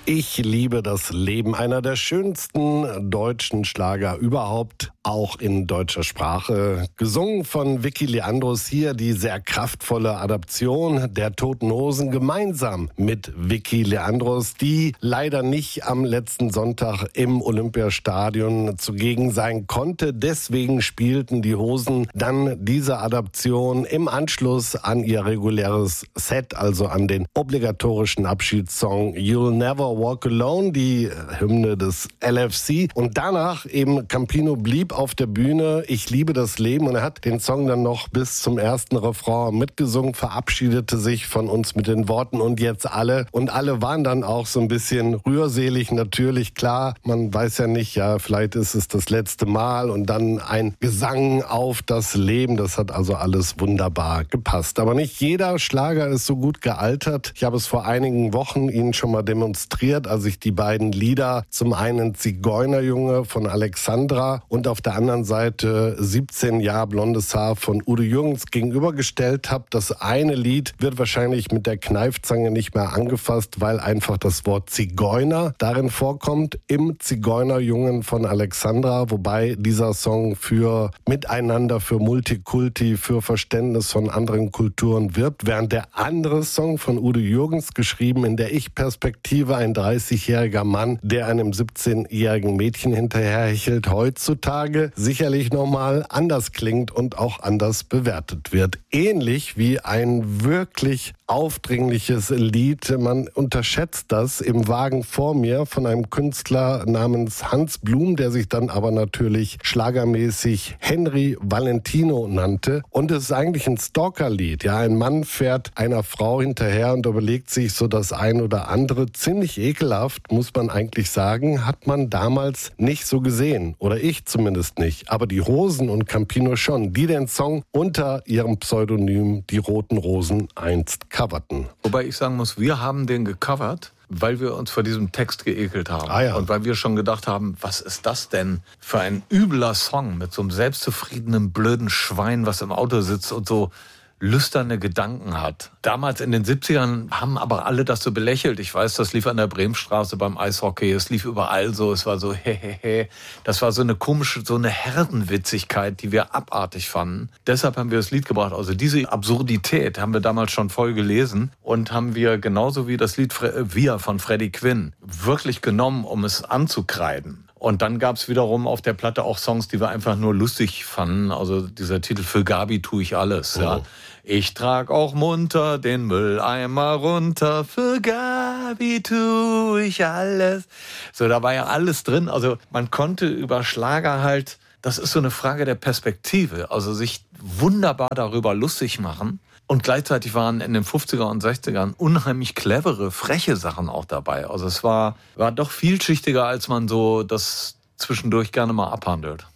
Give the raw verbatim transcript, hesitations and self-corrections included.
Ich liebe das Leben, einer der schönsten deutschen Schlager überhaupt, auch in deutscher Sprache. Gesungen von Vicky Leandros, hier die sehr kraftvolle Adaption der Toten Hosen gemeinsam mit Vicky Leandros, die leider nicht am letzten Sonntag im Olympiastadion zugegen sein konnte. Deswegen spielten die Hosen dann diese Adaption im Anschluss an ihr reguläres Set, also an den obligatorischen Abschiedssong You'll Never Walk Alone, die Hymne des L F C. Und danach eben Campino blieb auf der Bühne. Ich liebe das Leben. Und er hat den Song dann noch bis zum ersten Refrain mitgesungen, verabschiedete sich von uns mit den Worten und jetzt alle. Und alle waren dann auch so ein bisschen rührselig. Natürlich, klar, man weiß ja nicht, ja, vielleicht ist es das letzte Mal. Und dann ein Gesang auf das Leben. Das hat also alles wunderbar gepasst. Aber nicht jeder Schlager ist so gut gealtert. Ich habe es vor einigen Wochen Ihnen schon mal demonstriert, als ich die beiden Lieder, zum einen Zigeunerjunge von Alexandra und auf der anderen Seite siebzehn Jahre blondes Haar von Udo Jürgens gegenübergestellt habe. Das eine Lied wird wahrscheinlich mit der Kneifzange nicht mehr angefasst, weil einfach das Wort Zigeuner darin vorkommt, im Zigeunerjungen von Alexandra, wobei dieser Song für Miteinander, für Multikulti, für Verständnis von anderen Kulturen wirbt, während der andere Song von Udo Jürgens, geschrieben in der Ich-Perspektive, ein dreißigjähriger Mann, der einem siebzehnjährigen Mädchen hinterherhechelt, heutzutage sicherlich nochmal anders klingt und auch anders bewertet wird. Ähnlich wie ein wirklich aufdringliches Lied, man unterschätzt das, im Wagen vor mir von einem Künstler namens Hans Blum, der sich dann aber natürlich schlagermäßig Henry Valentino nannte. Und es ist eigentlich ein Stalkerlied. Ja, ein Mann fährt einer Frau hinterher und überlegt sich so das ein oder andere. Ziemlich ekelhaft, muss man eigentlich sagen, hat man damals nicht so gesehen. Oder ich zumindest nicht. Aber die Hosen und Campino schon, die den Song unter ihrem Pseudonym Die Roten Rosen einst coverten. Wobei ich sagen muss, wir haben den gecovert, weil wir uns vor diesem Text geekelt haben. Ah ja. Und weil wir schon gedacht haben, was ist das denn für ein übler Song mit so einem selbstzufriedenen, blöden Schwein, was im Auto sitzt und so lüsterne Gedanken hat. Damals in den siebzigern haben aber alle das so belächelt. Ich weiß, das lief an der Bremenstraße beim Eishockey, es lief überall so, es war so hehehe. Das war so eine komische, so eine Herdenwitzigkeit, die wir abartig fanden. Deshalb haben wir das Lied gebracht. Also diese Absurdität haben wir damals schon voll gelesen und haben wir genauso wie das Lied Wir von Freddie Quinn wirklich genommen, um es anzukreiden. Und dann gab's wiederum auf der Platte auch Songs, die wir einfach nur lustig fanden. Also dieser Titel Für Gabi tue ich alles. Oh. Ja. Ich trag auch munter den Mülleimer runter. Für Gabi tue ich alles. So, da war ja alles drin. Also man konnte über Schlager halt, das ist so eine Frage der Perspektive. Also sich wunderbar darüber lustig machen. Und gleichzeitig waren in den fünfziger und sechzigern unheimlich clevere, freche Sachen auch dabei. Also es war, war doch vielschichtiger, als man so das zwischendurch gerne mal abhandelt.